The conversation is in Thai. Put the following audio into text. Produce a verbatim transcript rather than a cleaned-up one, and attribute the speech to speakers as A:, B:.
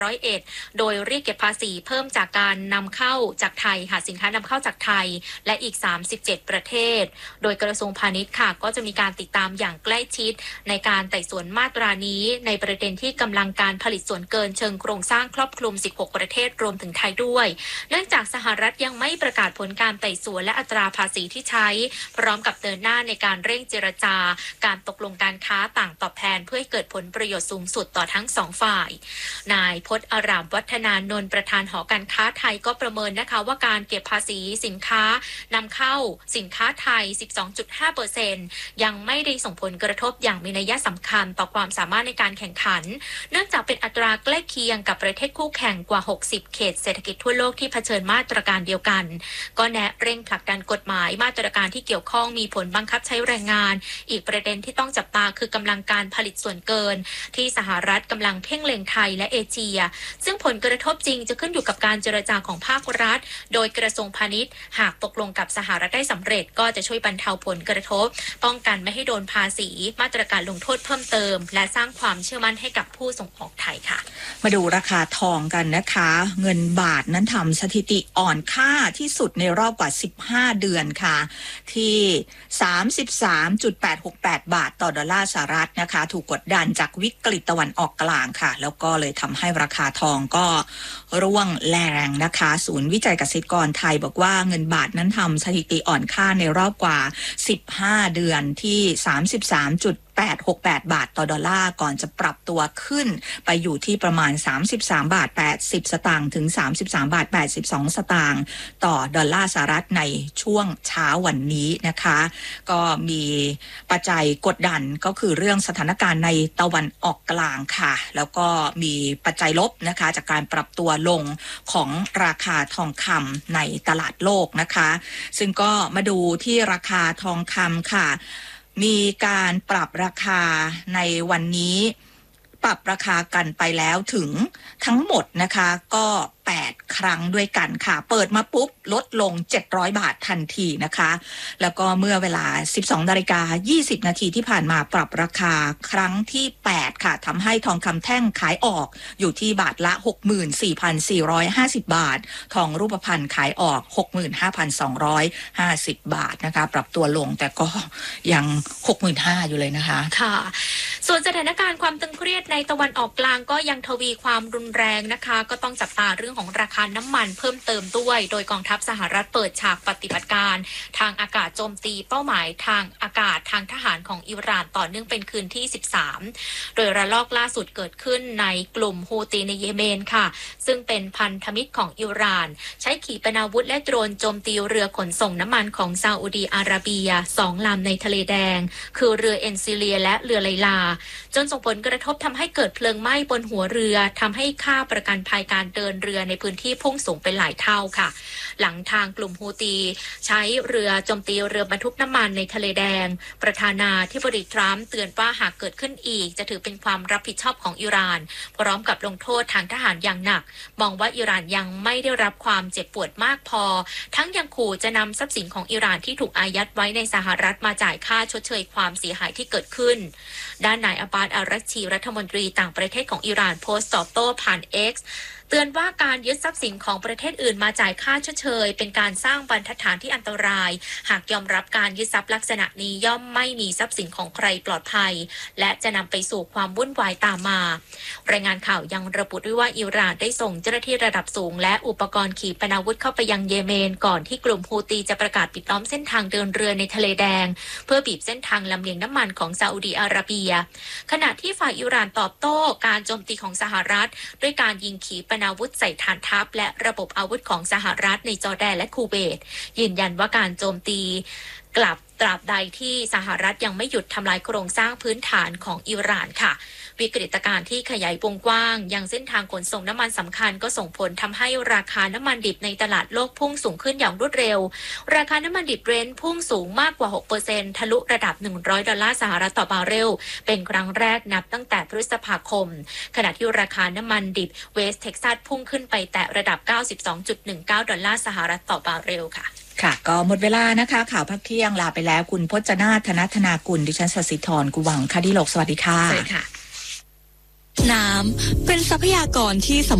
A: ร้อยเอ็ดโดยเรียกเก็บภาษีเพิ่มจากการนำเข้าจากไทยค่ะสินค้านำเข้าจากไทยและอีกสามสิบเจ็ดประเทศโดยกระทรวงพาณิชย์ค่ะก็จะมีการติดตามอย่างใกล้ชิดในการไต่สวนมาตรานี้ในประเด็นที่กำลังการผลิตส่วนเกินเชิงโครงสร้างครอบคลุมสิบหกประเทศรวมถึงไทยด้วยเนื่องจากสหรัฐยังไม่ประกาศผลการไต่สวนและอัตราภาษีที่ใช้พร้อมกับเดินหน้าในการเร่งเจรจาการตกลงการค้าต่างตอบแทนเพื่อให้เกิดผลประโยชน์สูงสุดต่อทั้งสองฝ่ายนายพจน์อารามวัฒนานนท์ประธานหอการค้าไทยก็ประเมินนะคะว่าการเก็บภาษีสินค้านำเข้าสินค้าไทย สิบสองจุดห้าเปอร์เซ็นต์ ยังไม่ได้ส่งผลกระทบอย่างมีนัยสำคัญต่อความสามารถในการแข่งขันเนื่องจากเป็นอัตราใกล้เคียงกับประเทศคู่แข่งกว่าหกสิบเขตเศรษฐกิจทั่วโลกที่เผชิญมาตรการเดียวกันก็แนะเร่งผลักดันกฎหมายมาตรการที่เกี่ยวข้องมีผลบังคับใช้แรงงานอีกประเด็นที่ต้องจับตาคือกำลังการผลิตส่วนเกินที่สหรัฐกำลังเพ่งเล็งไทยและเอเชียซึ่งผลกระทบจริงจะขึ้นอยู่กับการเจรจาของภาครัฐโดยกระทรวงพาณิชย์หากตกลงกับสหรัฐได้สำเร็จก็จะช่วยบรรเทาผลกระทบป้องกันไม่ให้โดนภาษีมาตรการลงโทษเพิ่มเติมและสร้างความเชื่อมั่นให้กับผู้ส่งออกไทยค่ะ
B: มาดูราคาทองกันนะคะเงินบาทนั้นทำสถิติอ่อนค่าที่สุดในรอบกว่าสิบห้าเดือนค่ะที่ สามสิบสามจุดแปดหกแปด บาทต่อดอลลาร์สหรัฐนะคะถูกกดดันจากวิกฤตตะวันออกกลางค่ะแล้วก็เลยทำให้ราคาทองก็ร่วงแรงนะคะศูนย์วิจัยเกษตรกรไทยบอกว่าเงินบาทนั้นทำสถิติอ่อนค่าในรอบกว่าสิบห้าเดือนที่ สามสิบสามจุดแปดหกแปด บาทต่อดอลลาร์ก่อนจะปรับตัวขึ้นไปอยู่ที่ประมาณสามสิบสามบาทแปดสิบสตางค์ถึงสามสิบสามบาทแปดสิบสองสตางค์ต่อดอลลาร์สหรัฐในช่วงเช้าวันนี้นะคะก็มีปัจจัยกดดันก็คือเรื่องสถานการณ์ในตะวันออกกลางค่ะแล้วก็มีปัจจัยลบนะคะจากการปรับตัวลงของราคาทองคำในตลาดโลกนะคะซึ่งก็มาดูที่ราคาทองคำค่ะมีการปรับราคาในวันนี้ปรับราคากันไปแล้วถึงทั้งหมดนะคะก็แปดครั้งด้วยกันค่ะเปิดมาปุ๊บลดลงเจ็ดร้อยบาททันทีนะคะแล้วก็เมื่อเวลา สิบสองนาฬิกายี่สิบนาทีที่ผ่านมาปรับราคาครั้งที่แปดค่ะทำให้ทองคำแท่งขายออกอยู่ที่บาทละ หกหมื่นสี่พันสี่ร้อยห้าสิบ บาททองรูปพรรณขายออก หกหมื่นห้าพันสองร้อยห้าสิบ บาทนะคะปรับตัวลงแต่ก็ยัง หกหมื่นห้าพัน อยู่เลยนะคะ
A: ค่ะส่วนสถานการณ์ความตึงเครียดในตะวันออกกลางก็ยังทวีความรุนแรงนะคะก็ต้องจับตาเรื่องของราคาน้ำมันเพิ่มเติมด้วยโดยกองทัพสหรัฐเปิดฉากปฏิบัติการทางอากาศโจมตีเป้าหมายทางอากาศทางทหารของอิหร่านต่อเนื่องเป็นคืนที่สิบสามโดยระลอกล่าสุดเกิดขึ้นในกลุ่มฮูตีในเยเมนค่ะซึ่งเป็นพันธมิตรของอิหร่านใช้ขีปนาวุธและโดรนโจมตีเรือขนส่งน้ำมันของซาอุดีอาระเบียสองลำในทะเลแดงคือเรือเอ็นซิเลียและเรือไลลาจนส่งผลกระทบทำให้เกิดเพลิงไหม้บนหัวเรือทำให้ค่าประกันภัยการเดินเรือในพื้นที่พุ่งสูงเป็นหลายเท่าค่ะหลังทางกลุ่มฮูตีใช้เรือโจมตีเรือบรรทุกน้ำมันในทะเลแดงประธานาธิบดีทรัมป์เตือนว่าหากเกิดขึ้นอีกจะถือเป็นความรับผิดชอบของอิหร่านพร้อมกับลงโทษทางทหารอย่างหนักมองว่าอิหร่านยังไม่ได้รับความเจ็บปวดมากพอทั้งยังขู่จะนำทรัพย์สินของอิหร่านที่ถูกอายัดไว้ในสหรัฐมาจ่ายค่าชดเชยความเสียหายที่เกิดขึ้นด้านนายอาบาดอารัชชีรัฐมนตรีต่างประเทศของอิหร่านโพสต์ตอบโต้ผ่าน Xเตือนว่าการยึดทรัพย์สินของประเทศอื่นมาจ่ายค่าชดเชยเป็นการสร้างบรรทัดฐานที่อันตรายหากยอมรับการยึดทรัพย์ลักษณะนี้ย่อมไม่มีทรัพย์สินของใครปลอดภัยและจะนำไปสู่ความวุ่นวายตามมารายงานข่าวยังระบุด้วยว่าอิหร่านได้ส่งเจ้าหน้าที่ระดับสูงและอุปกรณ์ขีปนาวุธเข้าไปยังเยเมนก่อนที่กลุ่มฮูตีจะประกาศปิดล้อมเส้นทางเดินเรือในทะเลแดงเพื่อบีบเส้นทางลำเลียงน้ำมันของซาอุดีอาระเบียขณะที่ฝ่ายอิหร่านตอบโต้การโจมตีของสหรัฐด้วยการยิงขีปนาวุธใส่ฐานทัพและระบบอาวุธของสหรัฐในจอร์แดนและคูเวตยืนยันว่าการโจมตีกลับตราบใดที่สหรัฐยังไม่หยุดทำลายโครงสร้างพื้นฐานของอิหร่านค่ะวิกฤตการณ์ที่ขยายวงกว้างยังเส้นทางขนส่งน้ำมันสำคัญก็ส่งผลทำให้ราคาน้ำมันดิบในตลาดโลกพุ่งสูงขึ้นอย่างรวดเร็วราคาน้ำมันดิบเบรนท์พุ่งสูงมากกว่า หกเปอร์เซ็นต์ ทะลุระดับหนึ่งร้อยดอลลาร์สหรัฐต่อบาร์เรลเป็นครั้งแรกนับตั้งแต่พฤษภาคมขณะที่ราคาน้ำมันดิบเวสต์เท็กซัสพุ่งขึ้นไปแตะระดับ เก้าสิบสองจุดหนึ่งเก้า ดอลลาร์สหรัฐต่อบาร์เรลค่ะ
B: ค่ะก็หมดเวลานะคะข่าวพักเที่ยงลาไปแล้วคุณพจนาถ ธนธนากุลดิฉันศศิธร กุวังคดีโลกสวัสดีค่ะ
A: สวัสดีค่ะ
C: น้ำเป็นทรัพยากรที่สำ